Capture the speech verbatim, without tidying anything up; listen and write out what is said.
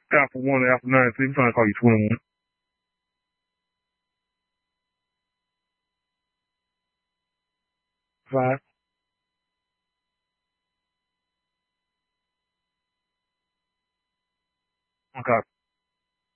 Alpha one, Alpha nine, so I'm trying to call you twenty-one. Five. Okay.